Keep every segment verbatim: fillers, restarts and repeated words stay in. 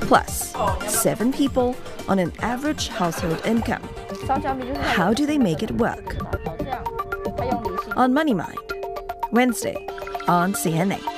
plus seven people on an average household income. How do they make it work? On Money Mind, Wednesday on C N A.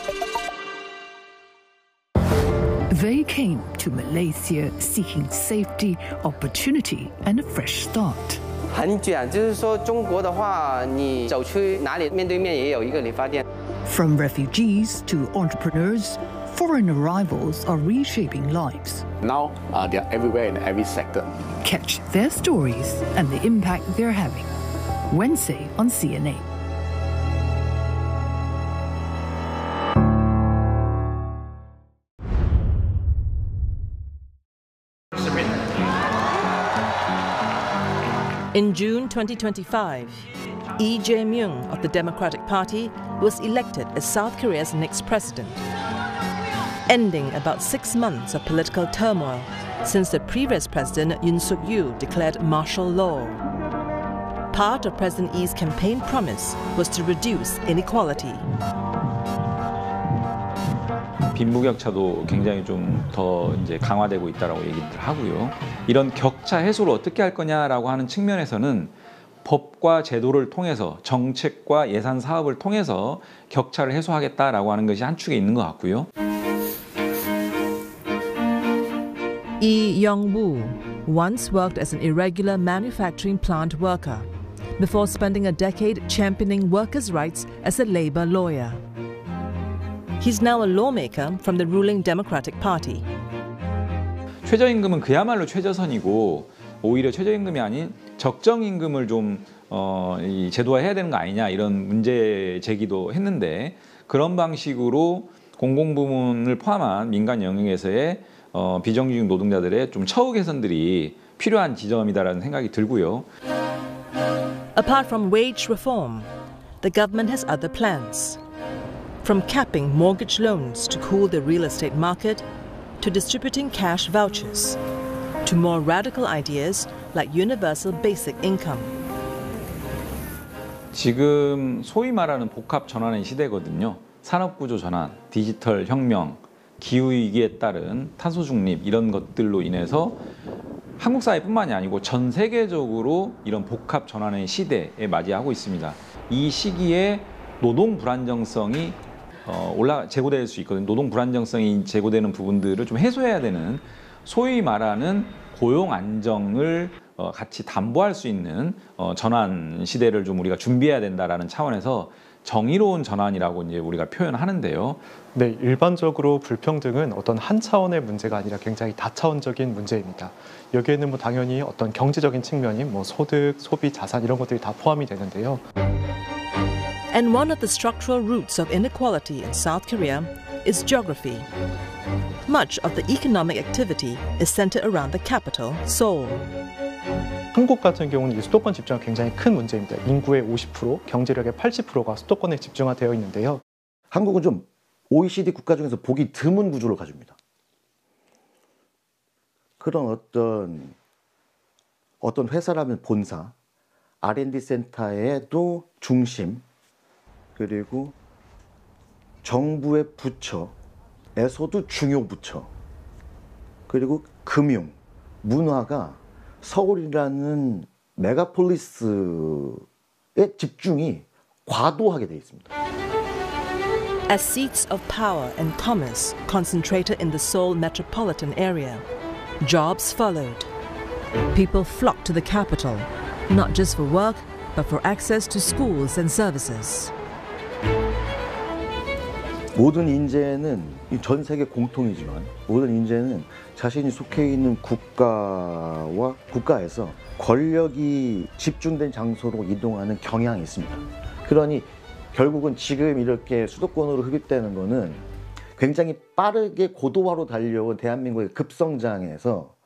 They came to Malaysia seeking safety, opportunity, and a fresh start. 很卷，就是说中国的话，你走去哪里面对面也有一个理发店。 From refugees to entrepreneurs, foreign arrivals are reshaping lives. Now uh, they are everywhere in every sector. Catch their stories and the impact they're having. Wednesday on C N A. In June twenty twenty-five, Lee Jae-myung of the Democratic Party was elected as South Korea's next president, ending about six months of political turmoil since the previous president Yoon Suk-yeol declared martial law. Part of President Lee's campaign promise was to reduce inequality. 빈부격차도 굉장히 좀 더 이제 강화되고 있다라고 얘기를 하고요. 이런 격차 해소를 어떻게 할 거냐라고 하는 측면에서는 법과 제도를 통해서 정책과 예산 사업을 통해서 격차를 해소하겠다라고 하는 것이 한 축에 있는 것 같고요. Lee Young-woo once worked as an irregular manufacturing plant worker before spending a decade championing workers' rights as a labor lawyer. He's now a lawmaker from the ruling Democratic Party. 최저임금은 그야말로 최저선이고 오히려 최저임금이 아닌 적정임금을 좀 어, 이 제도화해야 되는 거 아니냐 이런 문제 제기도 했는데 그런 방식으로 공공부문을 포함한 민간 영역에서의 어, 비정규직 노동자들의 좀 처우 개선들이 필요한 지점이다라는 생각이 들고요. Apart from wage reform, the government has other plans. From capping mortgage loans to cool the real estate market, to distributing cash vouchers, to more radical ideas like universal basic income. 지금 소위 말하는 복합 전환의 시대거든요. 산업구조 전환, 디지털 혁명, 기후위기에 따른 탄소 중립 이런 것들로 인해서 한국 사회뿐만이 아니고 전 세계적으로 이런 복합 전환의 시대에 맞이하고 있습니다. 이 시기에 노동 불안정성이 어, 올라 제고될 수 있거든요. 노동 불안정성이 제고되는 부분들을 좀 해소해야 되는 소위 말하는 고용 안정을 어, 같이 담보할 수 있는 어, 전환 시대를 좀 우리가 준비해야 된다라는 차원에서 정의로운 전환이라고 이제 우리가 표현하는데요. 네, 일반적으로 불평등은 어떤 한 차원의 문제가 아니라 굉장히 다차원적인 문제입니다. 여기에는 뭐 당연히 어떤 경제적인 측면인 뭐 소득, 소비, 자산 이런 것들이 다 포함이 되는데요. And one of the structural roots of inequality in South Korea is geography. Much of the economic activity is centered around the capital, Seoul. 한국 같은 경우는 이 수도권 집중이 굉장히 큰 문제입니다. 인구의 오십 퍼센트, 경제력의 팔십 퍼센트가 수도권에 집중화되어 있는데요. 한국은 좀 오이시디 국가 중에서 보기 드문 구조를 가집니다. 그런 어떤 어떤 회사라면 본사, 알 앤 디 센터에도 중심, 그리고 정부의 부처에서도 중요 부처, 그리고 금융, 문화가 서울이라는 메가폴리스의 집중이 과도하게 되어 있습니다. As seats of power and commerce concentrated in the Seoul metropolitan area, jobs followed. People flocked to the capital, not just for work, but for access to schools and services. 모든 인재는 전 세계 공통이지만 모든 인재는 자신이 속해 있는 국가와 국가에서 권력이 집중된 장소로 이동하는 경향이 있습니다. 그러니 결국은 지금 이렇게 수도권으로 흡입되는 거는 굉장히 빠르게 고도화로 달려온 대한민국의 급성장에서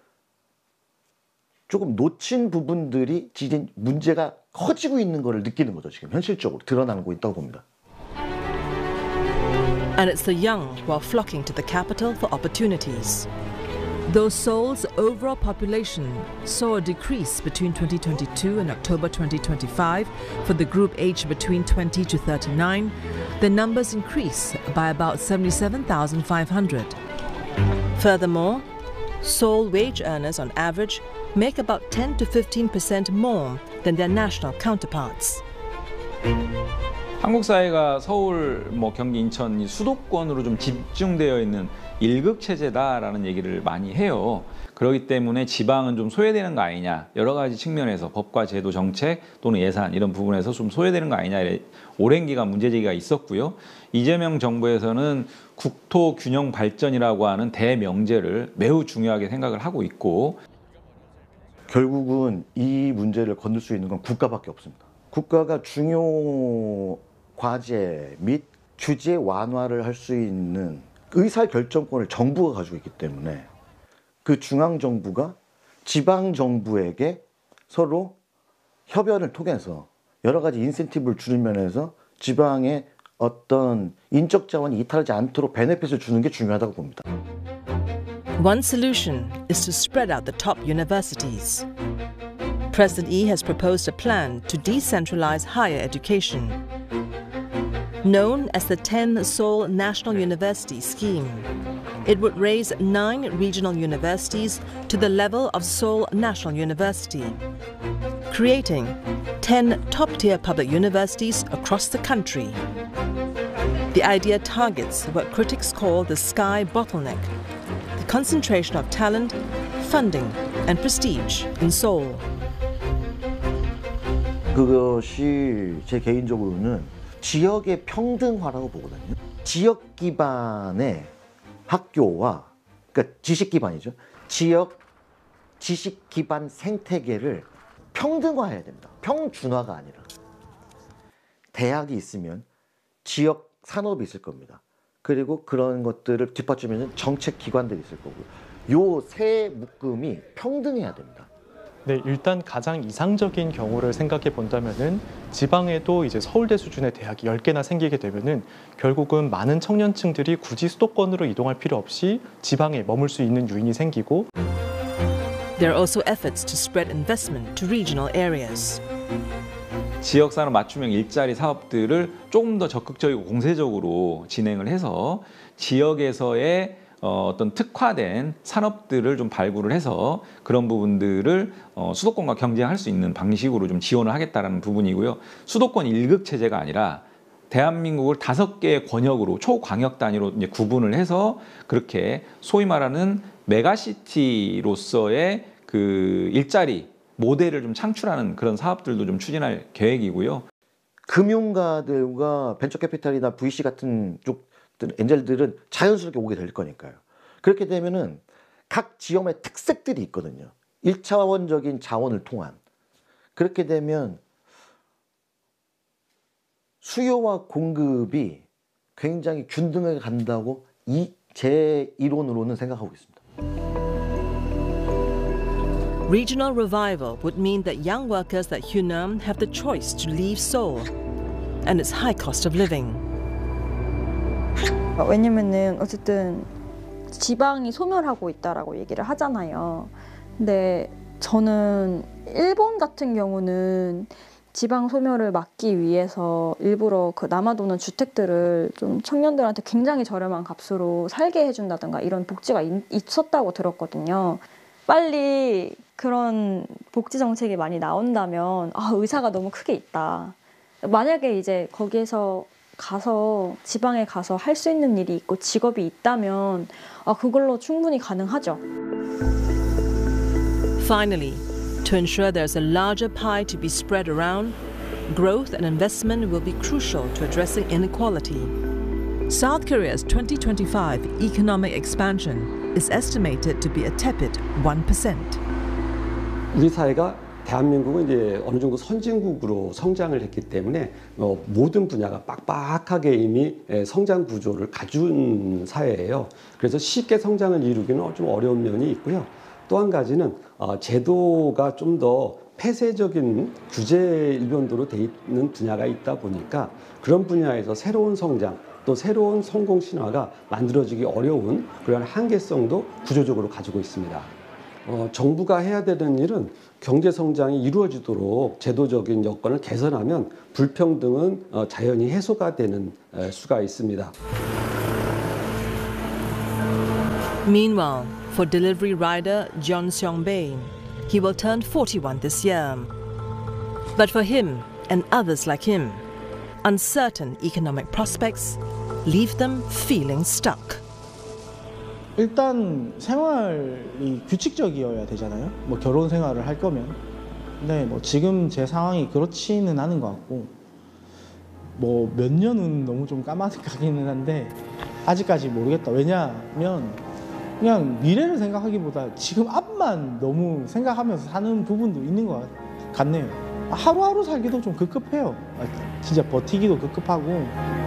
조금 놓친 부분들이 지금 문제가 커지고 있는 것을 느끼는 거죠. 지금 현실적으로 드러나고 있다고 봅니다. And it's the young who are flocking to the capital for opportunities. Though Seoul's overall population saw a decrease between twenty twenty-two and October twenty twenty-five for the group aged between twenty to thirty-nine, the numbers increase by about seventy-seven thousand five hundred. Furthermore, Seoul wage earners on average make about ten to fifteen percent more than their national counterparts. 한국 사회가 서울, 뭐 경기, 인천 이 수도권으로 좀 집중되어 있는 일극 체제다라는 얘기를 많이 해요. 그렇기 때문에 지방은 좀 소외되는 거 아니냐, 여러 가지 측면에서 법과 제도, 정책 또는 예산 이런 부분에서 좀 소외되는 거 아니냐, 오랜 기간 문제 제기가 있었고요. 이재명 정부에서는 국토 균형 발전이라고 하는 대명제를 매우 중요하게 생각을 하고 있고, 결국은 이 문제를 건들 수 있는 건 국가밖에 없습니다. 국가가 중요 과제 및 규제 완화를 할 수 있는 의사결정권을 정부가 가지고 있기 때문에 그 중앙정부가 지방정부에게 서로 협연을 통해서 여러 가지 인센티브를 주는 면에서 지방에 어떤 인적 자원이 이탈하지 않도록 베네핏을 주는 게 중요하다고 봅니다. One solution is to spread out the top universities. President Lee has proposed a plan to decentralize higher education. Known as the ten Seoul National University Scheme, it would raise nine regional universities to the level of Seoul National University, creating ten top-tier public universities across the country. The idea targets what critics call the sky bottleneck, the concentration of talent, funding, and prestige in Seoul. 그것이 제 개인적으로는 지역의 평등화라고 보거든요. 지역 기반의 학교와, 그러니까 지식 기반이죠. 지역 지식 기반 생태계를 평등화해야 됩니다. 평준화가 아니라. 대학이 있으면 지역 산업이 있을 겁니다. 그리고 그런 것들을 뒷받침하는 정책 기관들이 있을 거고요. 요 세 묶음이 평등해야 됩니다. 네, 일단 가장 이상적인 경우를 생각해 본다면은 지방에도 이제 서울대 수준의 대학이 열 개나 생기게 되면은 결국은 많은 청년층들이 굳이 수도권으로 이동할 필요 없이 지방에 머물 수 있는 요인이 생기고. There are also efforts to spread investment to regional areas. 지역산업 맞춤형 일자리 사업들을 조금 더 적극적이고 공세적으로 진행을 해서 지역에서의 어, 어떤 특화된 산업들을 좀 발굴을 해서 그런 부분들을 어, 수도권과 경쟁할 수 있는 방식으로 좀 지원을 하겠다는 부분이고요. 수도권 일극 체제가 아니라 대한민국을 다섯 개의 권역으로 초광역 단위로 이제 구분을 해서 그렇게 소위 말하는 메가시티로서의 그 일자리 모델을 좀 창출하는 그런 사업들도 좀 추진할 계획이고요. 금융가들과 벤처캐피탈이나 브이씨 같은 쪽 엔젤들은 자연스럽게 오게 될 거니까요. 그렇게 되면은 각 지역의 특색들이 있거든요. 일차원적인 자원을 통한. 그렇게 되면 수요와 공급이 굉장히 균등하게 간다고 이 제 이론으로는 생각하고 있습니다. Regional revival would mean that young workers at Hyunam have the choice to leave Seoul and its high cost of living. 왜냐면은 어쨌든 지방이 소멸하고 있다라고 얘기를 하잖아요. 근데 저는 일본 같은 경우는 지방 소멸을 막기 위해서 일부러 그 남아도는 주택들을 좀 청년들한테 굉장히 저렴한 값으로 살게 해준다든가 이런 복지가 있, 있었다고 들었거든요. 빨리 그런 복지 정책이 많이 나온다면 아, 의사가 너무 크게 있다. 만약에 이제 거기에서 가서 지방에 가서 할 수 있는 일이 있고 직업이 있다면 아, 그걸로 충분히 가능하죠. Finally, to ensure there's a larger pie to be spread around, growth and investment will be crucial to addressing inequality. South Korea's twenty twenty-five economic expansion is estimated to be a tepid one percent. 우리 사회가 대한민국은 이제 어느 정도 선진국으로 성장을 했기 때문에 어, 모든 분야가 빡빡하게 이미 성장 구조를 갖춘 사회예요. 그래서 쉽게 성장을 이루기는 좀 어려운 면이 있고요. 또 한 가지는 어, 제도가 좀 더 폐쇄적인 규제 일변도로 돼 있는 분야가 있다 보니까 그런 분야에서 새로운 성장 또 새로운 성공 신화가 만들어지기 어려운 그런 한계성도 구조적으로 가지고 있습니다. 어, 정부가 해야 되는 일은 경제 성장이 이루어지도록 제도적인 여건을 개선하면 불평등은 어, 자연히 해소가 되는 에, 수가 있습니다. Meanwhile, for delivery rider John Seong-bae, he will turn forty-one this year. But for him and others like him, uncertain economic prospects leave them feeling stuck. 일단 생활이 규칙적이어야 되잖아요. 뭐 결혼 생활을 할 거면. 근데 뭐 지금 제 상황이 그렇지는 않은 것 같고, 뭐 몇 년은 너무 좀 까마득하기는 한데 아직까지 모르겠다. 왜냐하면 그냥 미래를 생각하기보다 지금 앞만 너무 생각하면서 사는 부분도 있는 것 같네요. 하루하루 살기도 좀 급급해요. 진짜 버티기도 급급하고.